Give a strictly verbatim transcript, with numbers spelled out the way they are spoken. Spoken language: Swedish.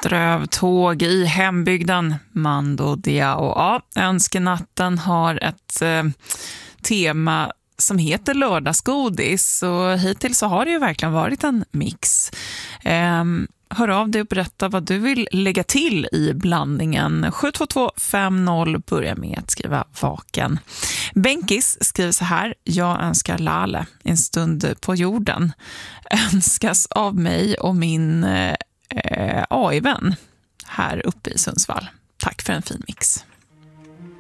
Strövtåg i hembygden Mando Diao. Ja, önskenatten har ett eh, tema som heter lördagsgodis, och hittills så har det ju verkligen varit en mix. Eh, hör av dig och berätta vad du vill lägga till i blandningen. sju två två fem noll börjar med att skriva vaken. Benkis skriver så här: jag önskar Lale en stund på jorden. Önskas av mig och min eh, A I-vän här uppe i Sundsvall. Tack för en fin mix.